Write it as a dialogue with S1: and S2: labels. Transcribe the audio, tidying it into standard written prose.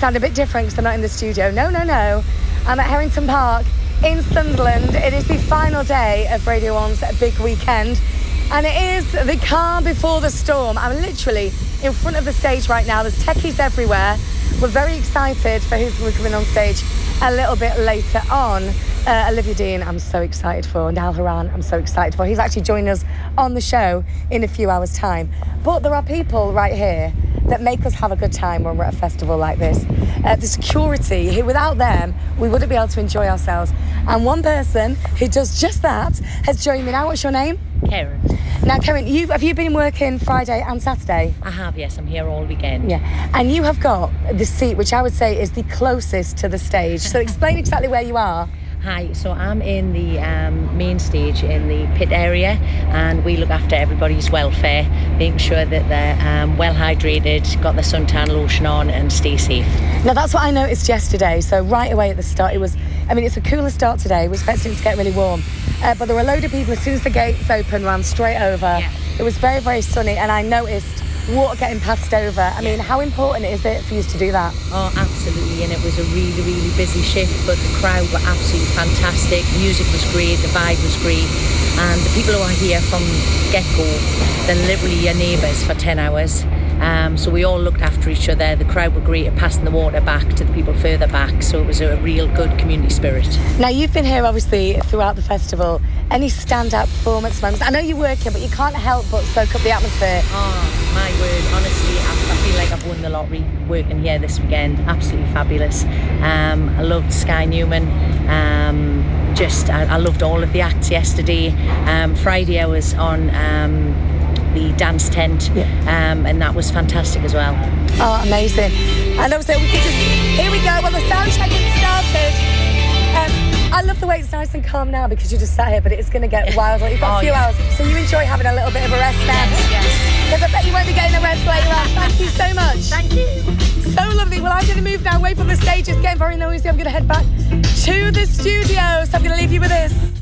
S1: sound a bit different because I'm not in the studio. No. I'm at Harrington Park in Sunderland. It is the final day of Radio 1's big weekend. And it is the calm before the storm. I'm literally in front of the stage right now. There's techies everywhere. We're very excited for who's coming on stage a little bit later on. Olivia Dean, I'm so excited for. Niall Horan, I'm so excited for. He's actually joining us on the show in a few hours' time. But there are people right here that make us have a good time when we're at a festival like this. The security, without them, we wouldn't be able to enjoy ourselves. And one person who does just that has joined me now. What's your name?
S2: Karen.
S1: Now, Karen, have you been working Friday and Saturday?
S2: I have, yes. I'm here all weekend.
S1: Yeah. And you have got the seat, which I would say is the closest to the stage. So explain exactly where you are.
S2: Hi, so I'm in the main stage in the pit area, and we look after everybody's welfare, making sure that they're well hydrated, got their suntan lotion on, and stay safe.
S1: Now that's what I noticed yesterday. So right away at the start, it's a cooler start today. We're expecting it to get really warm, but there were a load of people as soon as the gates opened, ran straight over. Yeah. It was very, very sunny, and I noticed water getting passed over. I mean, how important is it for you to do that?
S2: Oh, absolutely, and it was a really, really busy shift, but the crowd were absolutely fantastic. Music was great, the vibe was great, and the people who are here from get-go, they're literally your neighbours for 10 hours. So we all looked after each other. The crowd were great at passing the water back to the people further back, so it was a real good community spirit. Now,
S1: you've been here obviously throughout the festival. Any standout performance moments? I know you're working, but you can't help but soak up the atmosphere.
S2: Oh, my word, honestly, I feel like I've won the lottery working here this weekend. Absolutely fabulous. I loved Sky Newman. I loved all of the acts yesterday. Friday I was on the dance tent, and that was fantastic as well.
S1: Oh, amazing. And obviously here we go, well, the sound check has started. I love the way it's nice and calm now because you just sat here, but it's going to get wild. You've got a few hours, so you enjoy having a little bit of a rest now.
S2: Yes.
S1: Because I bet you won't be getting a rest later on. Thank you so much.
S2: Thank you.
S1: So lovely. Well, I'm going to move now away from the stage. It's getting very noisy. I'm going to head back to the studio, so I'm going to leave you with this.